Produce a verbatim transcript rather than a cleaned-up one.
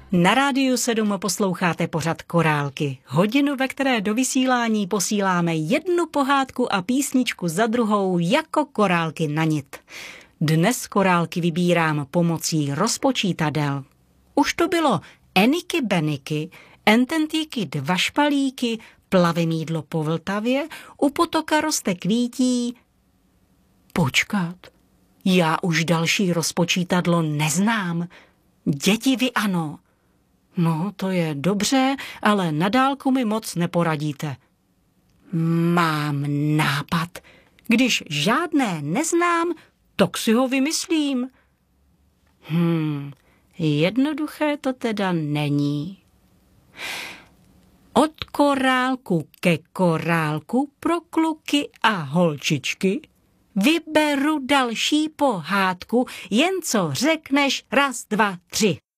Na Rádiu sedm posloucháte pořad Korálky. Hodinu, ve které do vysílání posíláme jednu pohádku a písničku za druhou jako korálky na nit. Dnes korálky vybírám pomocí rozpočítadel. Už to bylo Eniky Beniky, Ententíky dva špalíky, Plavemídlo po Vltavě, U potoka roste kvítí. Počkat, já už další rozpočítadlo neznám. Děti vy ano. No, to je dobře, ale na dálku mi moc neporadíte. Mám nápad. Když žádné neznám, tak si ho vymyslím. Hmm, jednoduché to teda není. Od korálku ke korálku pro kluky a holčičky vyberu další pohádku, jen co řekneš raz, dva, tři.